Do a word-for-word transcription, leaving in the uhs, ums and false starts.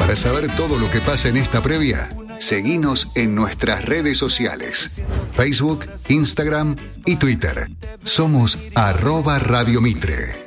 Para saber todo lo que pasa en esta previa, seguinos en nuestras redes sociales, Facebook, Instagram y Twitter. Somos arroba Radio Mitre.